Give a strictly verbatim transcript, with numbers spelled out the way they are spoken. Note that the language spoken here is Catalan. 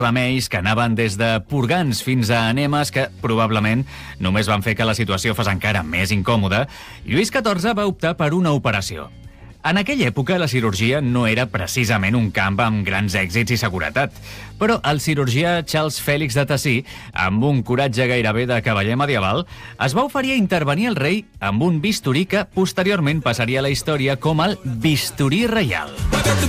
remeis que anaven des de purgants fins a enemes que probablement només van fer que la situació fos encara més incòmoda, Lluís catorze va optar per una operació. En aquella època la cirurgia no era precisament un camp amb grans èxits i seguretat, però el cirurgià Charles Fèlix de Tassí, amb un coratge gairebé de cavaller medieval, es va oferir a intervenir el rei amb un bisturí que posteriorment passaria a la història com el bisturí reial.